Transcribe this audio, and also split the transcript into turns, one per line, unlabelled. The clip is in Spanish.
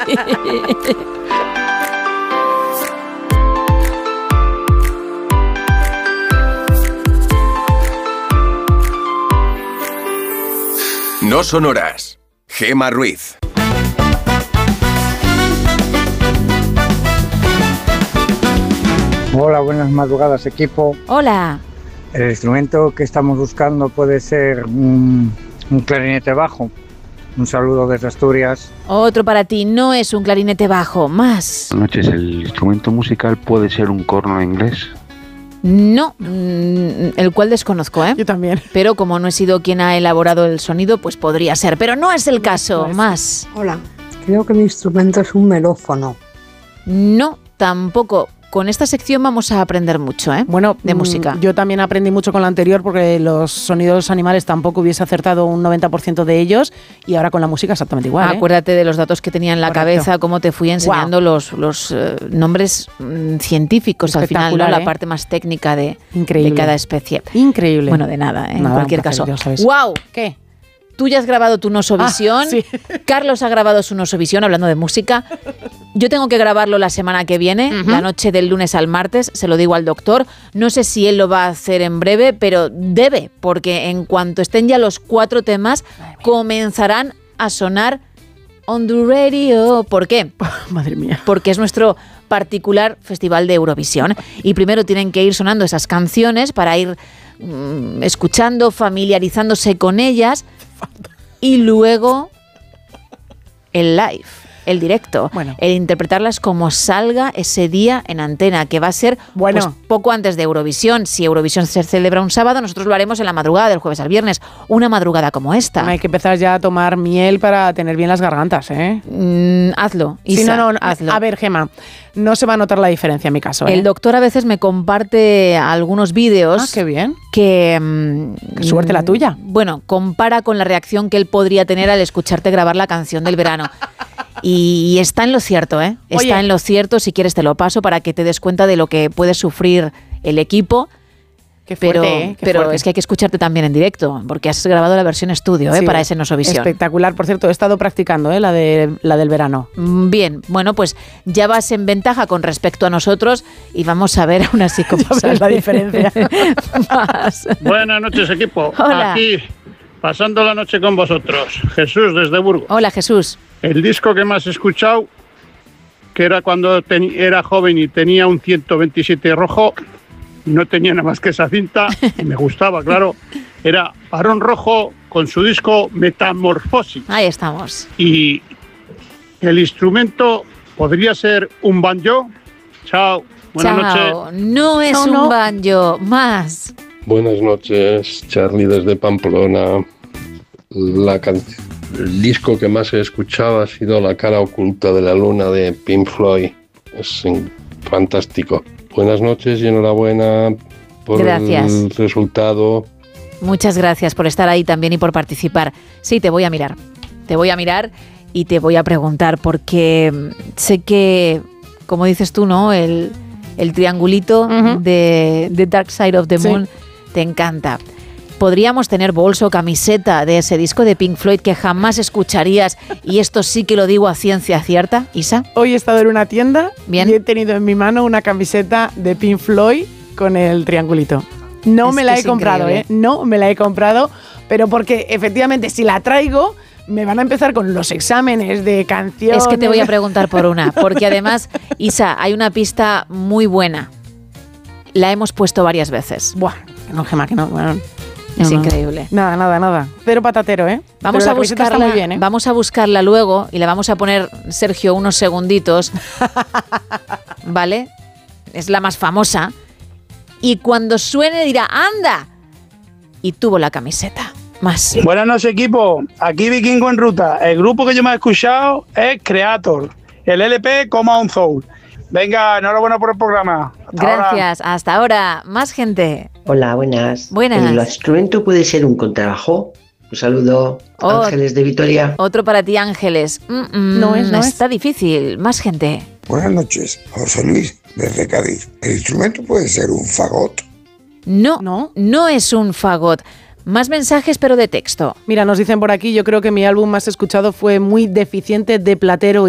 No sonoras. Gemma Ruiz.
Hola, buenas madrugadas, equipo.
Hola.
El instrumento que estamos buscando puede ser un clarinete bajo. Un saludo desde Asturias.
Otro para ti, no es un clarinete bajo, más.
Buenas noches, ¿el instrumento musical puede ser un corno inglés?
No, el cual desconozco, ¿eh?
Yo también.
Pero como no he sido quien ha elaborado el sonido, pues podría ser. Pero no es el caso, más.
Hola, creo que mi instrumento es un melófono.
No, tampoco. Con esta sección vamos a aprender mucho, ¿eh?
Bueno,
de música.
Yo también aprendí mucho con la anterior porque los sonidos animales tampoco hubiese acertado un 90% de ellos y ahora con la música exactamente igual.
Acuérdate de los datos que tenía en la cabeza, cómo te fui enseñando los nombres científicos al final, ¿no? La parte más técnica de cada especie.
Increíble.
Bueno, de nada, en cualquier caso.
¡Wow! ¿Qué?
Tú ya has grabado tu Nosovisión.
Sí.
Carlos ha grabado su Nosovisión, hablando de música. Yo tengo que grabarlo la semana que viene, la noche del lunes al martes, se lo digo al doctor. No sé si él lo va a hacer en breve, pero debe, porque en cuanto estén ya los 4 temas, comenzarán a sonar on the radio. ¿Por qué?
Madre mía.
Porque es nuestro particular festival de Eurovisión. Y primero tienen que ir sonando esas canciones para ir escuchando, familiarizándose con ellas. Y luego el live, el directo, el interpretarlas como salga ese día en antena, que va a ser pues, poco antes de Eurovisión. Si Eurovisión se celebra un sábado, nosotros lo haremos en la madrugada del jueves al viernes, una madrugada como esta.
Hay que empezar ya a tomar miel para tener bien las gargantas, ¿eh?
Hazlo,
Isa,
sí, no, hazlo.
A ver, Gemma, no se va a notar la diferencia en mi caso, ¿eh?
El doctor a veces me comparte algunos vídeos.
Ah, qué bien.
Que
qué suerte la tuya.
Bueno, compara con la reacción que él podría tener al escucharte grabar la canción del verano. Y está en lo cierto, ¿eh? Está en lo cierto, si quieres te lo paso para que te des cuenta de lo que puede sufrir el equipo.
Qué fuerte,
pero
fuerte.
es que hay que escucharte también en directo, porque has grabado la versión estudio,
sí,
para ese Nosovisión.
Espectacular, por cierto, he estado practicando, la del verano.
Bien, bueno, pues ya vas en ventaja con respecto a nosotros y vamos a ver aún así cómo sale
la diferencia.
Buenas noches, equipo.
Hola.
Aquí, pasando la noche con vosotros. Jesús, desde Burgos.
Hola, Jesús.
El disco que más he escuchado, que era cuando era joven y tenía un 127 rojo, no tenía nada más que esa cinta, y me gustaba, claro, era Barón Rojo con su disco Metamorfosis.
Ahí estamos.
Y el instrumento podría ser un banjo. Chao, buenas noches.
No es un banjo, más.
Buenas noches, Charlie desde Pamplona. El disco que más he escuchado ha sido La cara oculta de la luna de Pink Floyd. Es fantástico. Buenas noches y enhorabuena por el resultado.
Muchas gracias por estar ahí también y por participar. Sí, te voy a mirar. Te voy a mirar y te voy a preguntar porque sé que, como dices tú, ¿no? El triangulito de Dark Side of the Moon te encanta. Podríamos tener bolso o camiseta de ese disco de Pink Floyd que jamás escucharías, y esto sí que lo digo a ciencia cierta, Isa.
Hoy he estado en una tienda y
Bien.
he tenido en mi mano una camiseta de Pink Floyd con el triangulito. No me la he comprado, no me la he comprado, pero porque efectivamente si la traigo me van a empezar con los exámenes de canciones.
Es que te voy a preguntar por una, porque además, Isa, hay una pista muy buena. La hemos puesto varias veces.
Buah, no, Gemma, que no, bueno.
Es increíble.
Nada. Cero patatero, ¿eh?
Vamos a buscarla,
está muy bien, ¿eh?
Vamos a buscarla luego y le vamos a poner, Sergio, unos segunditos. ¿Vale? Es la más famosa. Y cuando suene dirá, ¡anda! Y tuvo la camiseta. Más.
Buenas noches, equipo. Aquí Vikingo en ruta. El grupo que yo me he escuchado es Creator. El LP Coma on Soul. Venga, enhorabuena por el programa.
Gracias. Hasta ahora. Más gente.
Hola, buenas.
Buenas.
¿El instrumento puede ser un contrabajo? Un saludo, Ángeles de Vitoria.
Otro para ti, Ángeles.
No es.
Está difícil. Más gente.
Buenas noches, José Luis, desde Cádiz. ¿El instrumento puede ser un fagot?
No es un fagot. Más mensajes, pero de texto.
Mira, nos dicen por aquí, yo creo que mi álbum más escuchado fue Muy deficiente de Platero